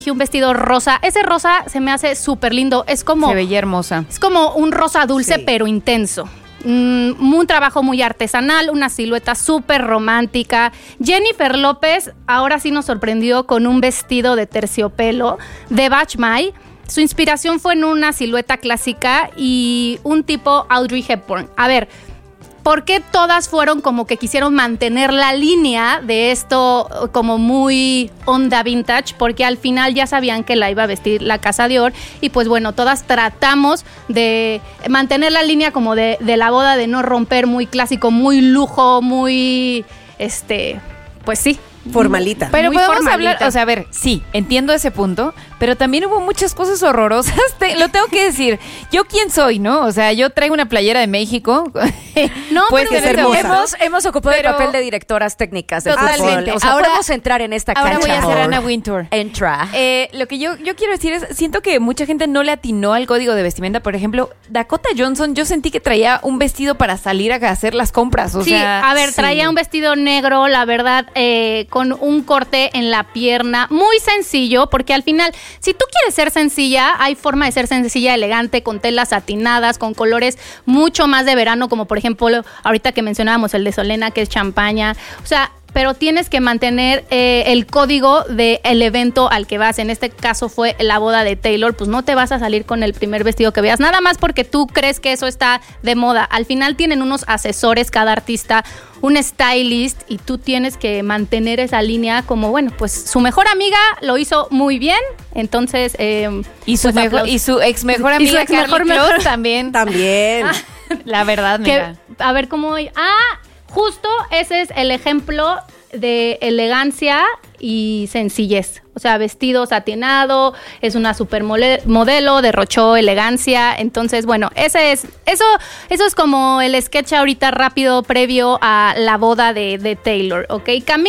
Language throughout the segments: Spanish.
un vestido rosa. Ese rosa se me hace súper lindo. Es como... Se veía hermosa. Es como un rosa dulce, sí, pero intenso. Un trabajo muy artesanal, una silueta súper romántica. Jennifer López ahora sí nos sorprendió con un vestido de terciopelo de Bach Mai. Su inspiración fue en una silueta clásica y un tipo Audrey Hepburn. A ver, ¿por qué todas fueron como que quisieron mantener la línea de esto como muy onda vintage? Porque al final ya sabían que la iba a vestir la Casa Dior y pues bueno, todas tratamos de mantener la línea como de la boda, de no romper, muy clásico, muy lujo, muy, pues sí. Formalita. Pero muy podemos formalita. hablar, o sea, a ver, sí, entiendo ese punto, pero también hubo muchas cosas horrorosas, lo tengo que decir. ¿Yo quién soy, no? O sea, yo traigo una playera de México. No, pues pero es hermosa. Hemos ocupado el papel de directoras técnicas de Totalmente. fútbol. O sea, Ahora podemos entrar en esta cancha. Ahora voy a hacer amor. Anna Wintour. Entra. Lo que yo quiero decir es, siento que mucha gente no le atinó al código de vestimenta. Por ejemplo, Dakota Johnson, yo sentí que traía un vestido para salir a hacer las compras. O sí, sea, a ver, traía un vestido negro, la verdad, con un corte en la pierna, muy sencillo, porque al final, si tú quieres ser sencilla, hay forma de ser sencilla, elegante, con telas satinadas, con colores mucho más de verano, como por ejemplo, ahorita que mencionábamos el de Solena, que es champaña, o sea, pero tienes que mantener el código del evento al que vas. En este caso fue la boda de Taylor, pues no te vas a salir con el primer vestido que veas, nada más porque tú crees que eso está de moda. Al final tienen unos asesores cada artista, un stylist, y tú tienes que mantener esa línea como, bueno, pues su mejor amiga lo hizo muy bien, entonces... y su ex mejor amiga, Karlie Kloss, también. También. La verdad, mira. A ver cómo... Justo ese es el ejemplo de elegancia y sencillez. O sea, vestido satinado, es una supermodelo, derrochó elegancia. Entonces, bueno, eso es como el sketch ahorita rápido previo a la boda de Taylor, ¿ok?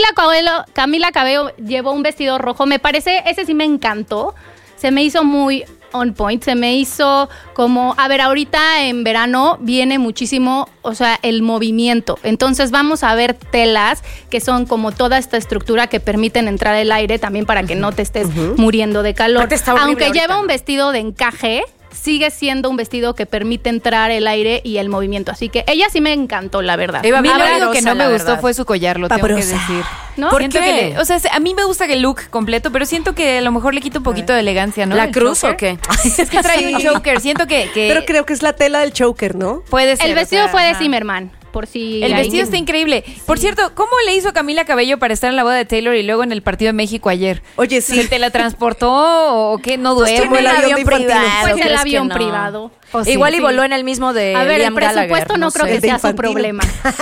Camila Cabello llevó un vestido rojo. Me parece, ese sí me encantó. Se me hizo muy on point, se me hizo como, a ver, ahorita en verano viene muchísimo, o sea, el movimiento. Entonces vamos a ver telas que son como toda esta estructura que permiten entrar el aire también para que no te estés muriendo de calor. Aunque lleva un vestido de encaje, sigue siendo un vestido que permite entrar el aire y el movimiento. Así que ella sí me encantó, la verdad. A mí lo único que no me gustó fue su collar, lo tengo que decir. ¿No? ¿Por qué? O sea, a mí me gusta el look completo, pero siento que a lo mejor le quita un poquito de elegancia, ¿no? ¿La cruz o qué? Es que trae un choker. Siento que... Pero creo que es la tela del choker, ¿no? Puede ser. El vestido fue de Zimmerman. Por si el vestido está increíble. Sí. Por cierto, ¿cómo le hizo Camila Cabello para estar en la boda de Taylor y luego en el partido de México ayer? Oye, sí. ¿Se teletransportó o qué? ¿No duerme? Pues el avión privado. Pues el avión privado. Sí. Igual y voló en el mismo de a ver, Liam el presupuesto Gallagher, no creo que sea su problema.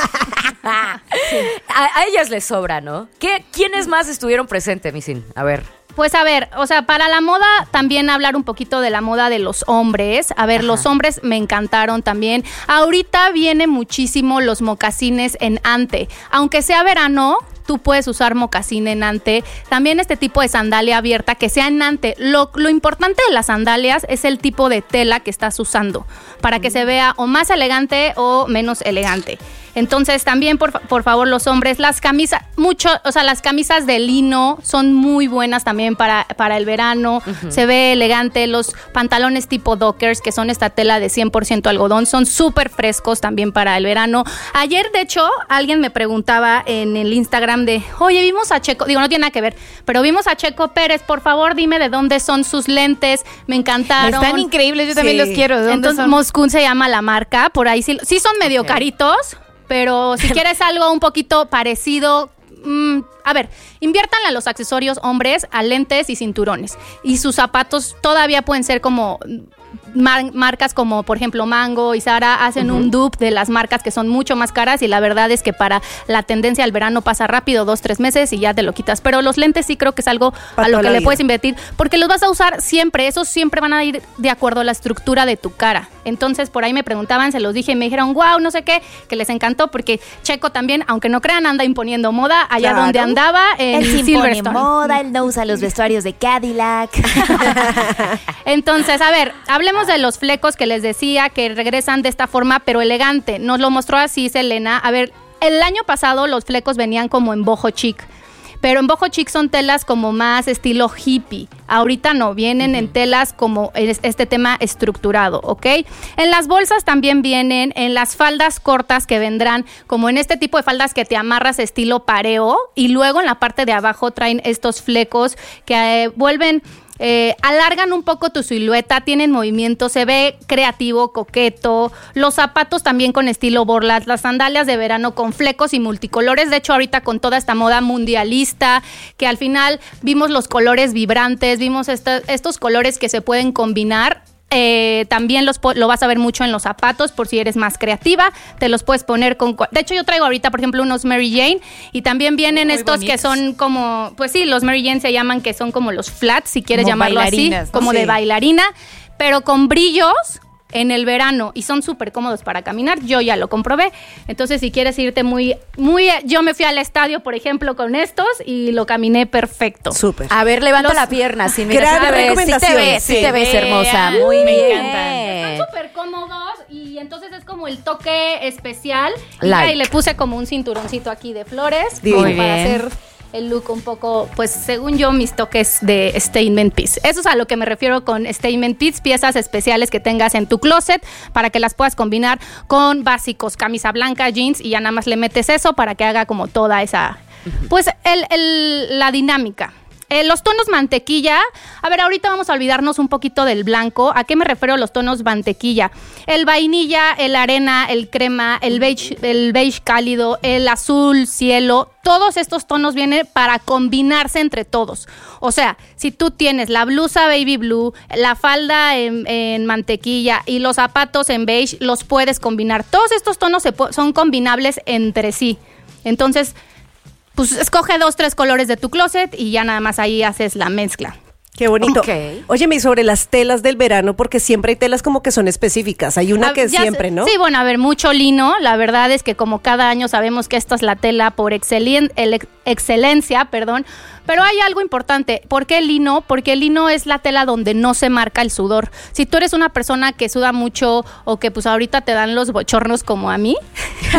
Sí. A ellas les sobra, ¿no? ¿Quiénes más estuvieron presentes, Misin? A ver. Pues a ver, o sea, para la moda también hablar un poquito de la moda de los hombres. A ver, los hombres me encantaron también. Ahorita viene muchísimo los mocasines en ante. Aunque sea verano, tú puedes usar mocasín en ante. También este tipo de sandalia abierta que sea en ante. Lo importante de las sandalias es el tipo de tela que estás usando para que se vea o más elegante o menos elegante. Entonces también, por favor, los hombres, las camisas, las camisas de lino son muy buenas también para el verano. Se ve elegante. Los pantalones tipo Dockers, que son esta tela de 100% algodón, son súper frescos también para el verano. Ayer, de hecho, alguien me preguntaba en el Instagram oye, vimos a Checo, digo, no tiene nada que ver, pero vimos a Checo Pérez, por favor, dime de dónde son sus lentes, me encantaron. Están increíbles, yo también los quiero. ¿De dónde son? Moscú se llama la marca, por ahí sí son medio caritos, pero si quieres algo un poquito parecido, a ver, inviértanle a los accesorios hombres, a lentes y cinturones. Y sus zapatos todavía pueden ser como marcas como, por ejemplo, Mango y Zara hacen un dupe de las marcas que son mucho más caras, y la verdad es que para la tendencia al verano pasa rápido, 2-3 meses y ya te lo quitas. Pero los lentes sí creo que es algo a lo que le puedes invertir, porque los vas a usar siempre. Esos siempre van a ir de acuerdo a la estructura de tu cara. Entonces, por ahí me preguntaban, se los dije y me dijeron, wow, no sé qué, que les encantó, porque Checo también, aunque no crean, anda imponiendo moda allá donde andaba, en Silverstone. Él impone moda, él no usa los vestuarios de Cadillac. Entonces, a ver, hablemos de los flecos que les decía, que regresan de esta forma, pero elegante. Nos lo mostró así Selena. A ver, el año pasado los flecos venían como en boho chic, pero en Boho Chic son telas como más estilo hippie. Ahorita no, vienen en telas como este tema estructurado, ¿ok? En las bolsas también vienen, en las faldas cortas que vendrán como en este tipo de faldas que te amarras estilo pareo, y luego en la parte de abajo traen estos flecos que vuelven... alargan un poco tu silueta, tienen movimiento, se ve creativo, coqueto. Los zapatos también con estilo borlas, las sandalias de verano con flecos y multicolores. De hecho, ahorita con toda esta moda mundialista, que al final vimos los colores vibrantes, vimos estos colores que se pueden combinar. También lo vas a ver mucho en los zapatos, por si eres más creativa, te los puedes poner con... De hecho, yo traigo ahorita, por ejemplo, unos Mary Jane, y también vienen estos bonitos. Que son como, pues sí, los Mary Jane se llaman, que son como los flats, si quieres como llamarlo así, ¿no? Como de bailarina, pero con brillos en el verano, y son súper cómodos para caminar. Yo ya lo comprobé. Entonces, si quieres irte muy... Yo me fui al estadio, por ejemplo, con estos y lo caminé perfecto. Súper. A ver, levanta la pierna. Sí, mira, gran sí recomendación. sí te ves hermosa. Muy me bien. encantan. Están súper cómodos y entonces es como el toque especial. Like. Y le puse como un cinturoncito aquí de flores. Divino. Como Muy para bien. hacer el look un poco, pues según yo, mis toques de statement piece. Eso es a lo que me refiero con statement piece, piezas especiales que tengas en tu closet para que las puedas combinar con básicos, camisa blanca, jeans, y ya nada más le metes eso para que haga como toda esa, pues la dinámica. Los tonos mantequilla, a ver, ahorita vamos a olvidarnos un poquito del blanco. ¿A qué me refiero a los tonos mantequilla? El vainilla, el arena, el crema, el beige cálido, el azul cielo, todos estos tonos vienen para combinarse entre todos. O sea, si tú tienes la blusa baby blue, la falda en mantequilla y los zapatos en beige, los puedes combinar. Todos estos tonos son combinables entre sí. Entonces, pues escoge 2, 3 colores de tu closet y ya nada más ahí haces la mezcla. Qué bonito. Ok. Óyeme, y sobre las telas del verano, porque siempre hay telas como que son específicas. Hay una que siempre, ¿no? Sí, bueno, a ver, mucho lino. La verdad es que como cada año sabemos que esta es la tela por excelencia, pero hay algo importante. ¿Por qué el lino? Porque el lino es la tela donde no se marca el sudor. Si tú eres una persona que suda mucho o que pues ahorita te dan los bochornos como a mí,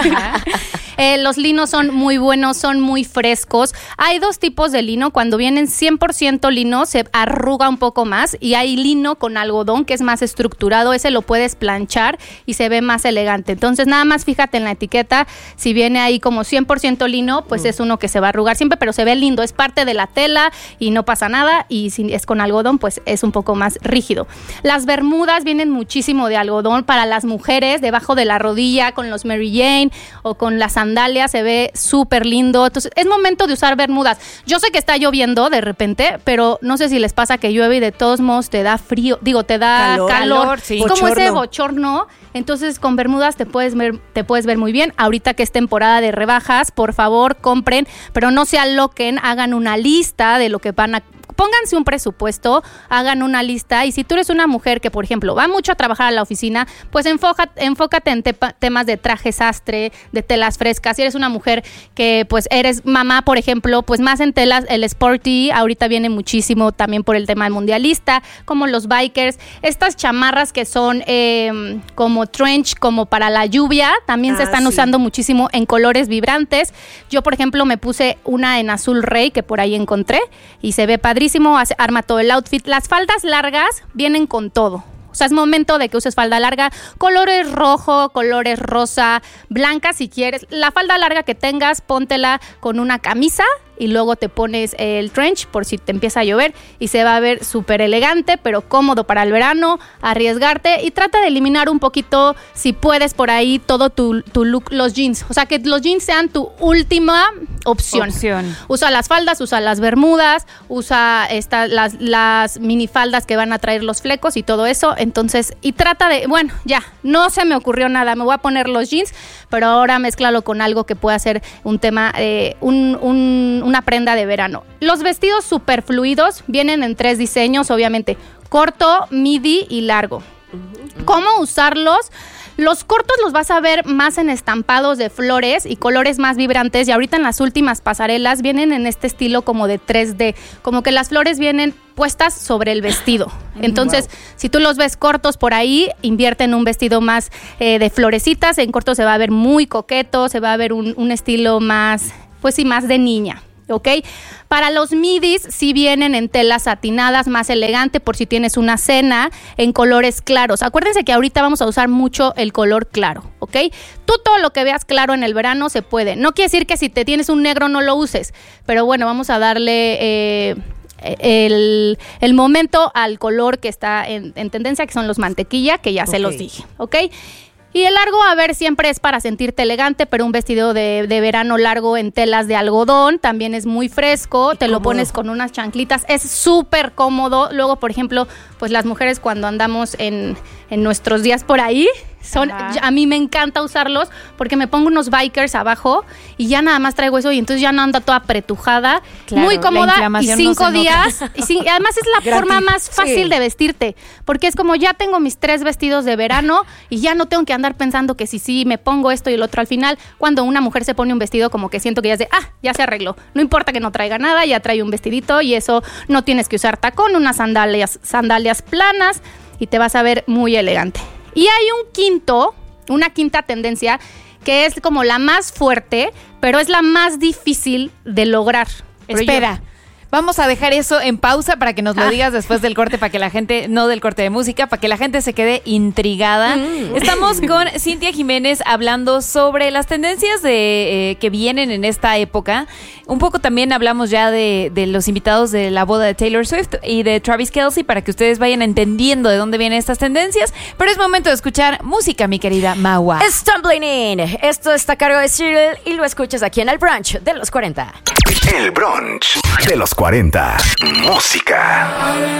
los linos son muy buenos, son muy frescos. Hay 2 tipos de lino. Cuando vienen 100% lino se arruga un poco más, y hay lino con algodón que es más estructurado. Ese lo puedes planchar y se ve más elegante. Entonces nada más fíjate en la etiqueta. Si viene ahí como 100% lino, pues es uno que se va a arrugar siempre, pero se ve lindo. Es parte de la tela y no pasa nada. Y si es con algodón, pues es un poco más rígido. Las bermudas vienen muchísimo de algodón para las mujeres, debajo de la rodilla, con los Mary Jane o con las sandalias, se ve súper lindo. Entonces es momento de usar bermudas. Yo sé que está lloviendo de repente, pero no sé si les pasa que llueve y de todos modos te da frío, te da calor. Sí. Es como ese Bochorno. bochorno. Entonces con bermudas te puedes ver muy bien. Ahorita que es temporada de rebajas, por favor compren, pero no se aloquen, hagan una lista de lo que van a... Pónganse un presupuesto, hagan una lista, y si tú eres una mujer que, por ejemplo, va mucho a trabajar a la oficina, pues enfócate en temas de traje sastre, de telas frescas. Si eres una mujer que pues eres mamá, por ejemplo, pues más en telas, el sporty, ahorita viene muchísimo también por el tema mundialista, como los bikers, estas chamarras que son como trench, como para la lluvia, también se están usando muchísimo en colores vibrantes. Yo, por ejemplo, me puse una en azul rey que por ahí encontré y se ve padrísimo, arma todo el outfit. Las faldas largas vienen con todo. O sea, es momento de que uses falda larga, colores rojo, colores rosa, blanca si quieres. La falda larga que tengas, póntela con una camisa y luego te pones el trench por si te empieza a llover y se va a ver súper elegante, pero cómodo para el verano. Arriesgarte y trata de eliminar un poquito, si puedes, por ahí todo tu look, los jeans. O sea, que los jeans sean tu última opción. Usa las faldas, usa las bermudas, usa las minifaldas que van a traer los flecos y todo eso. Entonces, y trata de, bueno, ya, no se me ocurrió nada, me voy a poner los jeans, pero ahora mézclalo con algo que pueda ser un tema, una prenda de verano. Los vestidos super fluidos vienen en 3 diseños, obviamente, corto, midi y largo. ¿Cómo usarlos? Los cortos los vas a ver más en estampados de flores y colores más vibrantes, y ahorita en las últimas pasarelas vienen en este estilo como de 3D, como que las flores vienen puestas sobre el vestido. Entonces, si tú los ves cortos por ahí, invierte en un vestido más de florecitas. En corto se va a ver muy coqueto, se va a ver un estilo más, pues sí, más de niña. ¿ok? Para los midis sí vienen en telas satinadas, más elegante por si tienes una cena, en colores claros. Acuérdense que ahorita vamos a usar mucho el color claro, ¿ok? Tú todo lo que veas claro en el verano se puede. No quiere decir que si te tienes un negro no lo uses, pero bueno, vamos a darle el momento al color que está en tendencia, que son los mantequilla, que ya se los dije, ¿ok? Y el largo, a ver, siempre es para sentirte elegante, pero un vestido de verano largo en telas de algodón también es muy fresco, te lo pones con unas chanclitas, es súper cómodo. Luego, por ejemplo, pues las mujeres cuando andamos en nuestros días por ahí, a mí me encanta usarlos porque me pongo unos bikers abajo y ya nada más traigo eso y entonces ya no ando toda apretujada, muy cómoda y 5 días. Y además es la forma más fácil de vestirte, porque es como ya tengo mis 3 vestidos de verano y ya no tengo que andar pensando que sí, me pongo esto y el otro al final. Cuando una mujer se pone un vestido como que siento que ya es de, ya se arregló, no importa que no traiga nada, ya trae un vestidito y eso no tienes que usar tacón, unas sandalias planas y te vas a ver muy elegante. Y hay una quinta tendencia que es como la más fuerte, pero es la más difícil de lograr. Espera. Vamos a dejar eso en pausa para que nos lo digas después del corte, para que la gente, no del corte de música, para que la gente se quede intrigada. Estamos con Cintia Jiménez hablando sobre las tendencias que vienen en esta época. Un poco también hablamos ya de los invitados de la boda de Taylor Swift y de Travis Kelce, para que ustedes vayan entendiendo de dónde vienen estas tendencias. Pero es momento de escuchar música, mi querida Maua. Stumbling In. Esto está a cargo de Cyril y lo escuchas aquí en el brunch de los 40. El brunch de los 40. Música.